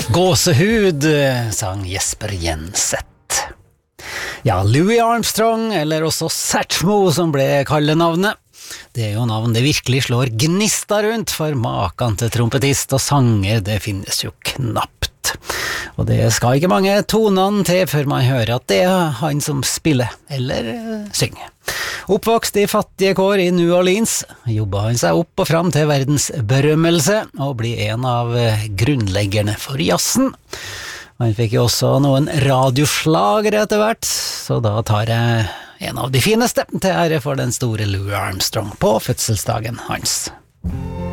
Gåsehud, sang Jesper Jenseth. Ja, Louis Armstrong, eller også Satchmo som ble kallenavnet. Det er jo navn det virkelig slår gnista rundt, for maken til trompetist og sanger, det finnes jo knapt. Og det skal ikke mange tonene til før man hører at det er han som spiller, eller synger. Oppvokst i fattige kår i New Orleans, jobbet han seg opp og fram til verdens berømmelse, og ble en av grunnleggerne for jazzen. Han fikk jo også noen radioslagere etter hvert, så da tar jeg en av de fineste til ære for den store Louis Armstrong på fødselsdagen hans.